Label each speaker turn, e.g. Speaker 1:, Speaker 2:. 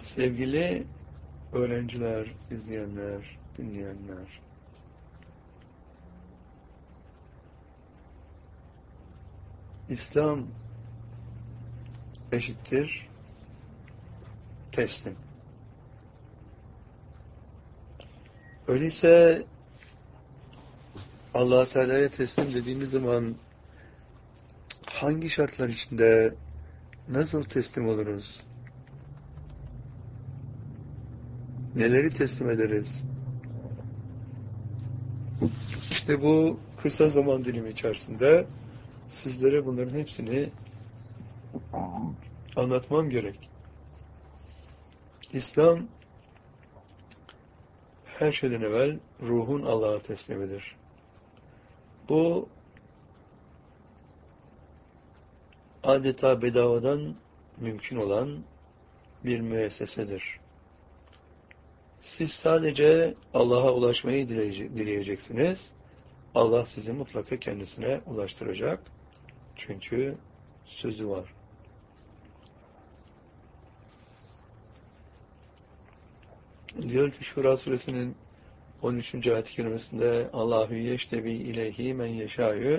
Speaker 1: Sevgili öğrenciler, izleyenler, dinleyenler, İslam eşittir teslim. Öyleyse Allah Teala'ya teslim dediğimiz zaman hangi şartlar içinde nasıl teslim oluruz? Neleri teslim ederiz? İşte bu kısa zaman dilimi içerisinde sizlere bunların hepsini anlatmam gerek. İslam her şeyden evvel ruhun Allah'a teslimidir. Bu adeta bedavadan mümkün olan bir müessesedir. Siz sadece Allah'a ulaşmayı dileyeceksiniz. Allah sizi mutlaka kendisine ulaştıracak. Çünkü sözü var. Diyor ki Şura suresinin 13. ayet-i kerimesinde Allahu yeştebi ileyhi men yeşâ'yu